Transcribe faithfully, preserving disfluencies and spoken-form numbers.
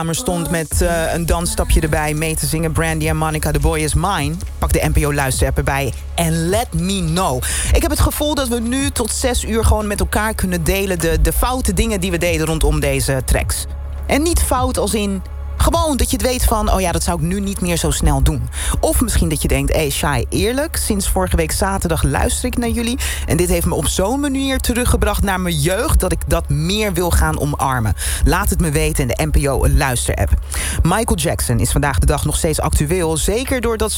stond met uh, een dansstapje erbij mee te zingen. Brandy en Monica, The Boy Is Mine. Pak de N P O-luisterapp erbij en let me know. Ik heb het gevoel dat we nu tot zes uur gewoon met elkaar kunnen delen... de, de foute dingen die we deden rondom deze tracks. En niet fout als in... gewoon dat je het weet van, oh ja, dat zou ik nu niet meer zo snel doen. Of misschien dat je denkt, hé, hey, Shai, eerlijk... sinds vorige week zaterdag luister ik naar jullie... en dit heeft me op zo'n manier teruggebracht naar mijn jeugd... dat ik dat meer wil gaan omarmen. Laat het me weten in de N P O luisterapp. Michael Jackson is vandaag de dag nog steeds actueel... zeker doordat